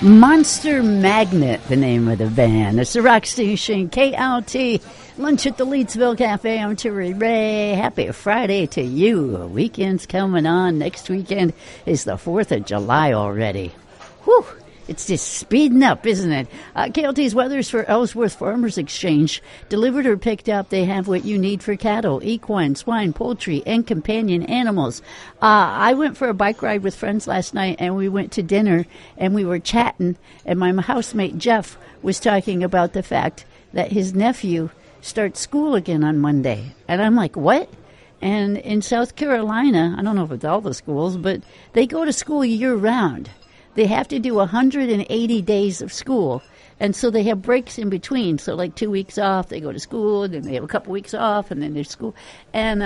Monster Magnet, the name of the band. It's the rock station, KLT. Lunch at the Leedsville Cafe. I'm Terry Ray. Happy Friday to you. Weekend's coming on. Next weekend is the 4th of July already. Whew. It's just speeding up, isn't it? KLT's weather's for Ellsworth Farmers Exchange. Delivered or picked up, they have what you need for cattle, equine, swine, poultry, and companion animals. I went for a bike ride with friends last night, and we went to dinner, and we were chatting, and my housemate Jeff was talking about the fact that his nephew starts school again on Monday. And I'm like, what? And in South Carolina, I don't know if it's all the schools, but they go to school year-round. They have to do 180 days of school, and so they have breaks in between. So like 2 weeks off, they go to school, and then they have a couple weeks off, and then there's school. And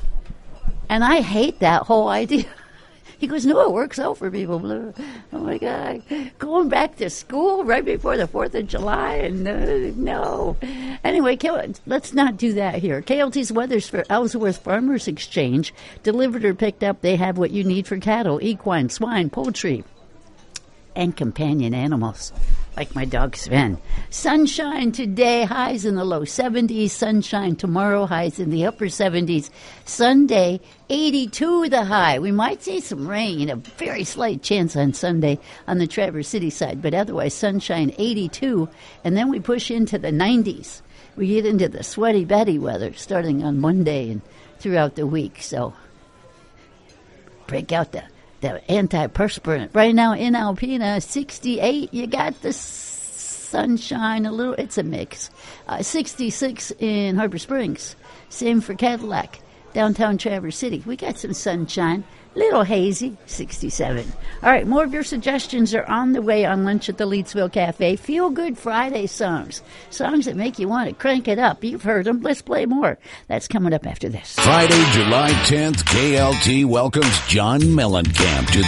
I hate that whole idea. He goes, no, it works out for people. Oh, my God. Going back to school right before the 4th of July? And no. Anyway, let's not do that here. KLT's weather's for Ellsworth Farmers Exchange. Delivered or picked up, they have what you need for cattle, equine, swine, poultry, and companion animals, like my dog Sven. Sunshine today, highs in the low 70s. Sunshine tomorrow, highs in the upper 70s. Sunday, 82 the high. We might see some rain, a very slight chance on Sunday on the Traverse City side, but otherwise sunshine 82, and then we push into the 90s. We get into the sweaty Betty weather starting on Monday and throughout the week, so break out the antiperspirant. Right now in Alpena, 68. You got the sunshine a little. It's a mix. 66 in Harbor Springs. Same for Cadillac. Downtown Traverse City. We got some sunshine. Little hazy. 67. All right, more of your suggestions are on the way on Lunch at the Leedsville Cafe. Feel Good Friday songs. Songs that make you want to crank it up. You've heard them. Let's play more. That's coming up after this. Friday, July 10th, KLT welcomes John Mellencamp to